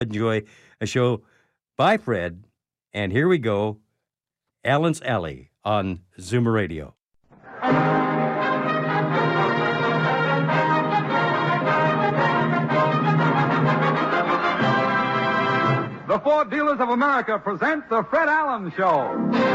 Enjoy a show by Fred. And here we go, Alan's Alley on Zoomer Radio. The Ford Dealers of America present the Fred Allen Show.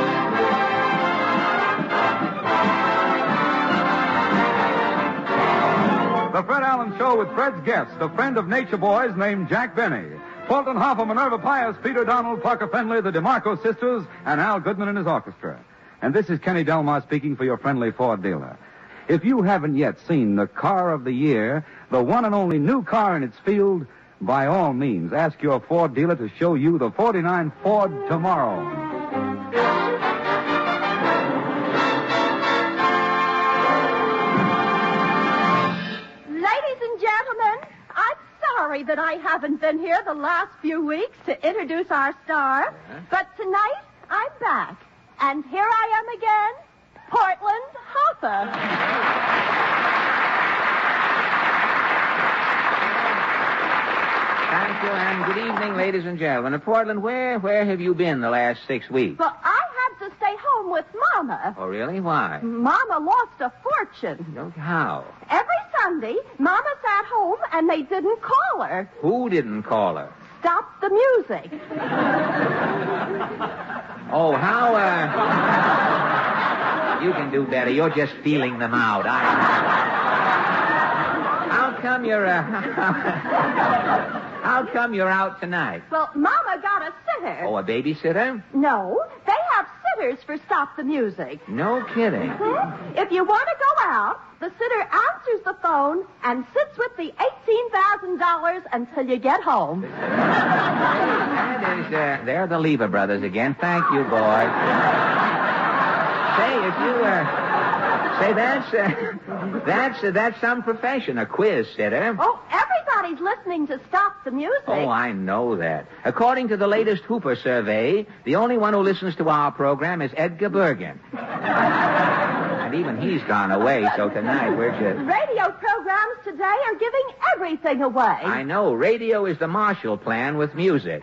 The Fred Allen Show with Fred's guest, a friend of Nature Boys named Jack Benny. Fulton Hoffa, Minerva Pius, Peter Donald, Parker Fenley, the DeMarco sisters, and Al Goodman and his orchestra. And this is Kenny Delmar speaking for your friendly Ford dealer. If you haven't yet seen the car of the year, the one and only new car in its field, by all means, ask your Ford dealer to show you the 49 Ford tomorrow. Ladies and gentlemen, I'm sorry that I haven't been here the last few weeks to introduce our star, but tonight I'm back. And here I am again, Portland Hoffa. Thank you, and good evening, ladies and gentlemen. Portland, where have you been the last 6 weeks? Well, I had to stay home with Mama. Oh, really? Why? Mama lost a fortune. How? Every Sunday, Mama sat home and they didn't call her. Who didn't call her? Stop the music. Oh, how, You can do better. You're just feeling them out. How come you're out tonight? Well, Mama got a sitter. Oh, a babysitter? No, they have sitters for Stop the Music. No kidding. If you want to go out, the sitter answers the phone and sits with the $18,000 until you get home. That is, they're the Lever brothers again. Thank you, boys. Say, if you, that's some profession, a quiz sitter. Oh, everybody's listening to Stop the Music. Oh, I know that. According to the latest Hooper survey, the only one who listens to our program is Edgar Bergen. And even he's gone away, so tonight we're just... Radio programs today are giving everything away. I know. Radio is the Marshall Plan with music.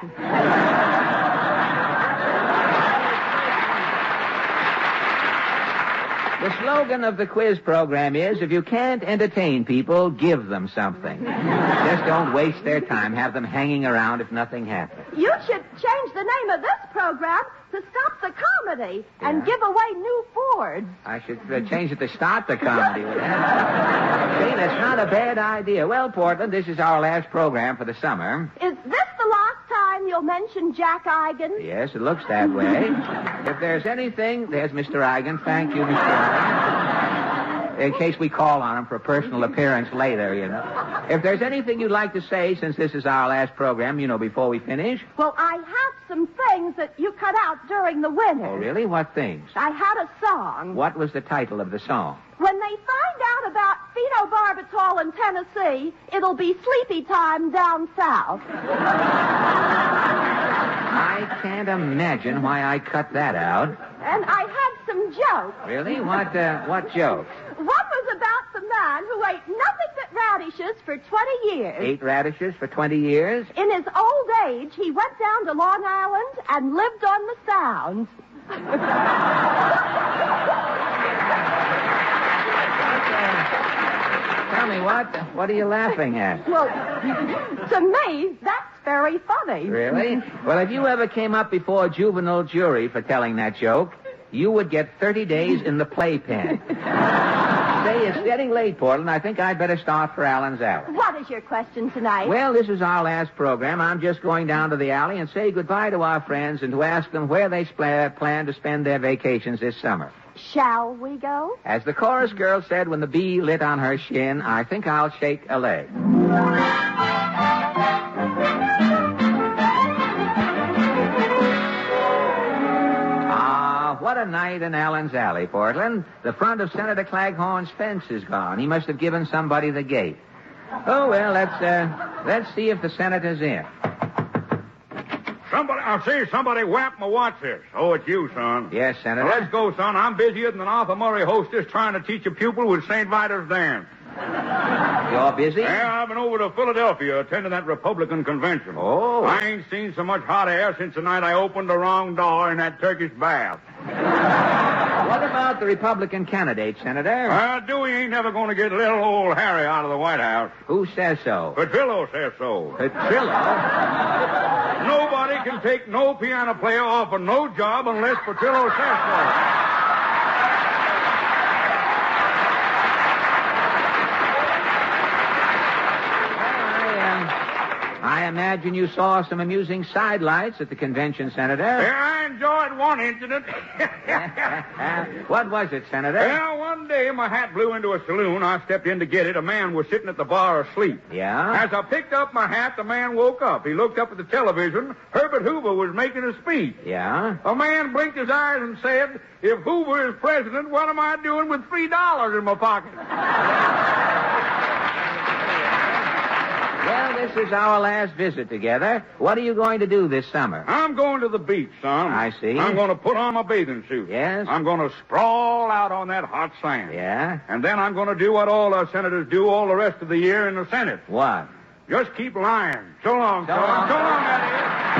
The slogan of the quiz program is, if you can't entertain people, give them something. Just don't waste their time. Have them hanging around if nothing happens. You should change the name of this program to Stop the Comedy and give away new Fords. I should change it to Start the Comedy. See, that's not a bad idea. Well, Portland, this is our last program for the summer. Is this the last time you'll mention Jack Eigen? Yes, it looks that way. If there's anything... There's Mr. Eigen. Thank you, Mr. Eigen. In case we call on him for a personal appearance later, you know. If there's anything you'd like to say, since this is our last program, before we finish. Well, I have some things that you cut out during the winter. Oh, really? What things? I had a song. What was the title of the song? When they find out about phenobarbital in Tennessee, it'll be sleepy time down south. I can't imagine why I cut that out. And I had some jokes. Really? What jokes? One was about the man who ate nothing but radishes for 20 years. Ate radishes for 20 years? In his old age, he went down to Long Island and lived on the Sounds. Tell me, what are you laughing at? Well, to me, that's very funny. Really? Well, if you ever came up before a juvenile jury for telling that joke, you would get 30 days in the playpen. Say, it's getting late, Portland. I think I'd better start for Allen's Alley. What is your question tonight? Well, this is our last program. I'm just going down to the alley and say goodbye to our friends and to ask them where they plan to spend their vacations this summer. Shall we go? As the chorus girl said when the bee lit on her shin, I think I'll shake a leg. What a night in Allen's Alley, Portland. The front of Senator Claghorn's fence is gone. He must have given somebody the gate. Oh, well, let's see if the senator's in. I see somebody whapped my watch here. Oh, it's you, son. Yes, Senator. Well, let's go, son. I'm busier than an Arthur Murray hostess trying to teach a pupil with St. Vitus's dance. You're busy? Yeah, I've been over to Philadelphia attending that Republican convention. Oh. I ain't seen so much hot air since the night I opened the wrong door in that Turkish bath. What about the Republican candidate, Senator? Dewey ain't never going to get little old Harry out of the White House. Who says so? Petrillo says so. Petrillo? Nobody can take no piano player off of no job unless Petrillo says so. I imagine you saw some amusing sidelights at the convention, Senator. Yeah, I enjoyed one incident. What was it, Senator? Well, one day my hat blew into a saloon. I stepped in to get it. A man was sitting at the bar asleep. Yeah? As I picked up my hat, the man woke up. He looked up at the television. Herbert Hoover was making a speech. Yeah? A man blinked his eyes and said, "If Hoover is president, what am I doing with $3 in my pocket?" Well, this is our last visit together. What are you going to do this summer? I'm going to the beach, son. I see. I'm going to put on my bathing suit. Yes? I'm going to sprawl out on that hot sand. Yeah? And then I'm going to do what all our senators do all the rest of the year in the Senate. What? Just keep lying. So long, So son. long. So long, Eddie.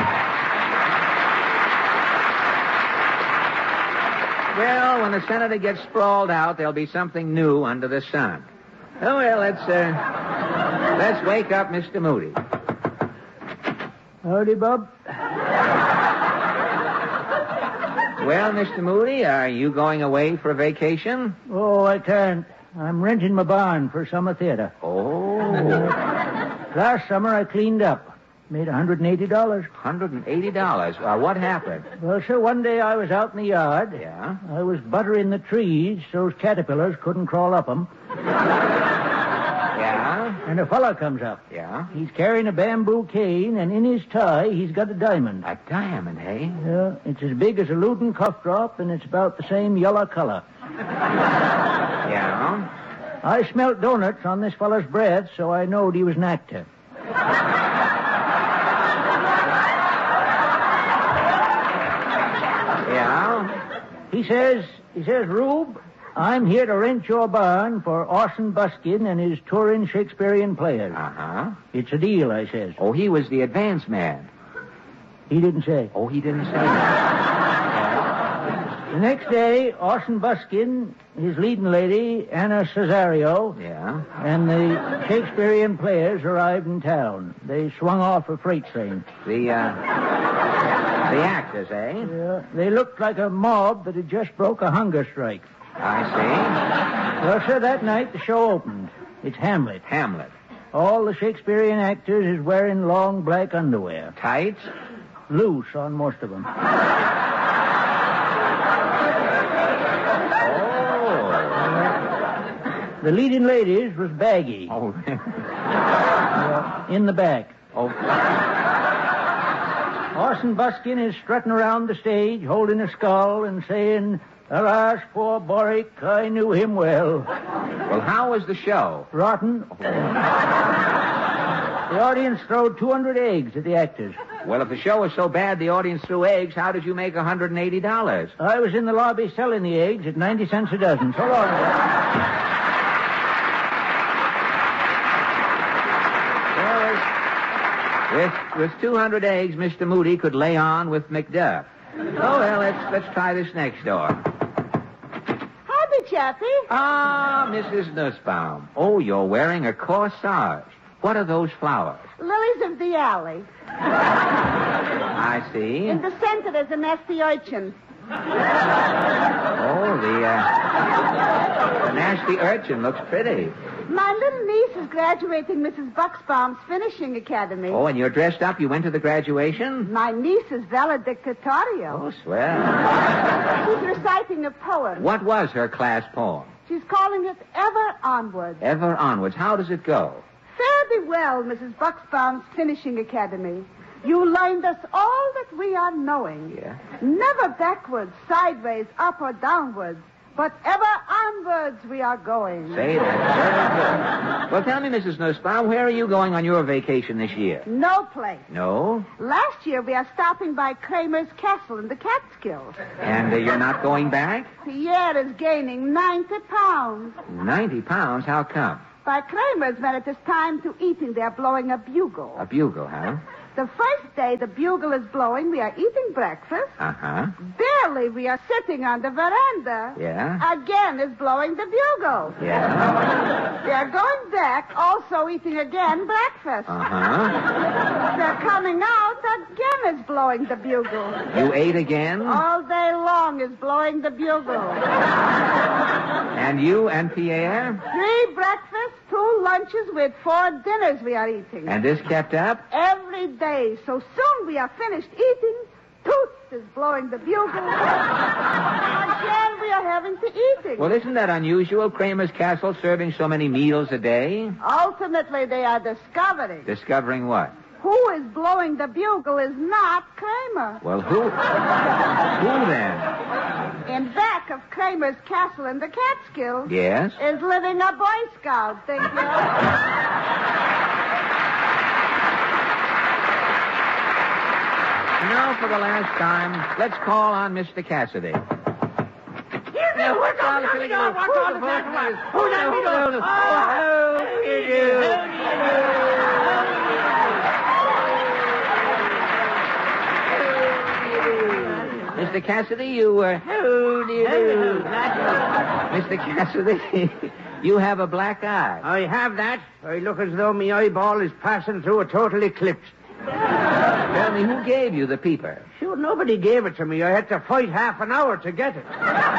Well, when the senator gets sprawled out, there'll be something new under the sun. Oh, well, let's wake up Mr. Moody. Howdy, Bob. Well, Mr. Moody, are you going away for a vacation? Oh, I can't. I'm renting my barn for summer theater. Oh. Last summer I cleaned up. Made $180. $180. What happened? Well, sir, one day I was out in the yard. Yeah? I was buttering the trees so those caterpillars couldn't crawl up them. Yeah? And a fella comes up. Yeah? He's carrying a bamboo cane, and in his tie he's got a diamond. A diamond, eh? Yeah, it's as big as a Luton cough drop, and it's about the same yellow color. Yeah? I smelt donuts on this fella's breath, so I knowed he was an actor. Yeah? He says, Rube, I'm here to rent your barn for Orson Buskin and his touring Shakespearean players. Uh-huh. It's a deal, I says. Oh, he was the advance man. He didn't say. Oh, he didn't say that. The next day, Orson Buskin, his leading lady, Anna Cesario, Yeah? and the Shakespearean players arrived in town. They swung off a freight train. The actors, eh? Yeah, they looked like a mob that had just broke a hunger strike. I see. Well, sir, that night the show opened. It's Hamlet. Hamlet. All the Shakespearean actors is wearing long black underwear. Tights? Loose on most of them. Oh. The leading ladies was baggy. Oh. In the back. Oh. Orson Buskin is strutting around the stage, holding a skull and saying, "Alas, poor Boric, I knew him well." Well, how was the show? Rotten. The audience threw 200 eggs at the actors. Well, if the show was so bad the audience threw eggs, how did you make $180? I was in the lobby selling the eggs at 90 cents a dozen. So long. With 200 eggs, Mr. Moody could lay on with Macduff. Oh, well, let's try this next door. Howdy, Chappie. Ah, Mrs. Nussbaum. Oh, you're wearing a corsage. What are those flowers? Lilies of the alley. I see. In the center there's a nasty urchin. Oh, the nasty urchin looks pretty. My little niece is graduating Mrs. Bucksbaum's finishing academy. Oh, and you're dressed up? You went to the graduation? My niece is valedictorian. Oh, swell. She's reciting a poem. What was her class poem? She's calling it Ever Onward. Ever Onwards. How does it go? Fare thee well, Mrs. Bucksbaum's finishing academy. You learned us all that we are knowing. Yeah. Never backwards, sideways, up or downwards, but ever onwards we are going. Say that. Very good. Well, tell me, Mrs. Nussbaum, where are you going on your vacation this year? No place. No? Last year we are stopping by Kramer's Castle in the Catskills. And you're not going back? Pierre is gaining 90 pounds. 90 pounds? How come? By Kramer's, when it is time to eating, they're blowing a bugle. A bugle, huh? The first day the bugle is blowing, we are eating breakfast. Uh-huh. Barely we are sitting on the veranda. Yeah? Again is blowing the bugle. Yeah? We are going back, also eating again breakfast. Uh-huh. They're coming out, again is blowing the bugle. You ate again? All day long is blowing the bugle. And you and Pierre? 3 breakfasts, 2 lunches with 4 dinners we are eating. And this kept up? Every day. So soon we are finished eating, Toots is blowing the bugle. Again we are having to eating. Well, isn't that unusual, Kramer's Castle serving so many meals a day? Ultimately, they are discovering. Discovering what? Who is blowing the bugle is not Kramer. Well, who? Who then? In back of Kramer's Castle in the Catskills Yes? is living a Boy Scout, think you? Now, for the last time, let's call on Mr. Cassidy. Mr. Cassidy, you how do you do? Mr. Cassidy, you have a black eye. I have that. I look as though my eyeball is passing through a total eclipse. Tell me, who gave you the peeper? Sure, nobody gave it to me. I had to fight half an hour to get it.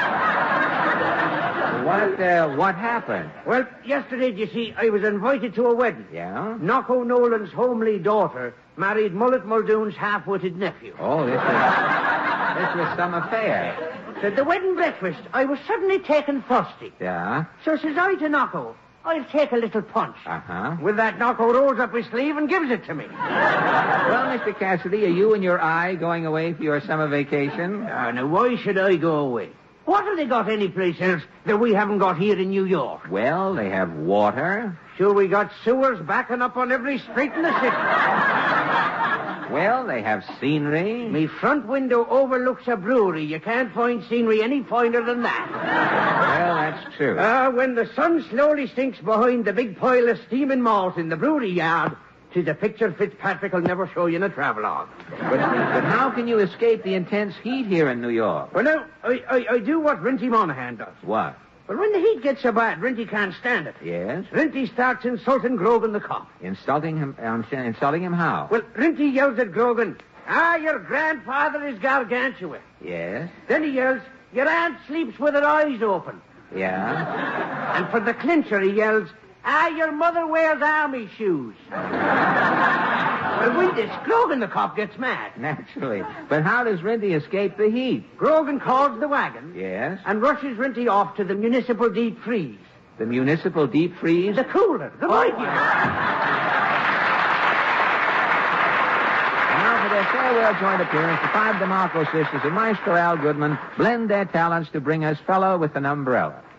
What happened? Well, yesterday, you see, I was invited to a wedding. Yeah? Knocko Nolan's homely daughter married Mullet Muldoon's half-witted nephew. Oh, this was some affair. At the wedding breakfast, I was suddenly taken thirsty. Yeah? So says I to Knocko, I'll take a little punch. Uh-huh. With that, Knocko rolls up his sleeve and gives it to me. Well, Mr. Cassidy, are you and your eye going away for your summer vacation? Now, why should I go away? What have they got anyplace else that we haven't got here in New York? Well, they have water. Sure, we got sewers backing up on every street in the city. Well, they have scenery. Me front window overlooks a brewery. You can't find scenery any finer than that. Well, that's true. When the sun slowly sinks behind the big pile of steaming malt in the brewery yard, 'tis a picture Fitzpatrick will never show you in a travelogue. But how can you escape the intense heat here in New York? Well, now, I do what Rinty Monaghan does. What? But when the heat gets so bad, Rinty can't stand it. Yes? Rinty starts insulting Grogan the cop. Insulting him how? Well, Rinty yells at Grogan, your grandfather is gargantuan. Yes? Then he yells, your aunt sleeps with her eyes open. Yeah? And for the clincher, he yells, your mother wears army shoes. Well, with this, Grogan the cop gets mad. Naturally. But how does Rinty escape the heat? Grogan calls the wagon. Yes? And rushes Rinty off to the municipal deep freeze. The municipal deep freeze? The cooler. The light. Now for their farewell joint appearance, the 5 DeMarco sisters and Maestro Al Goodman blend their talents to bring us Fellow with an Umbrella.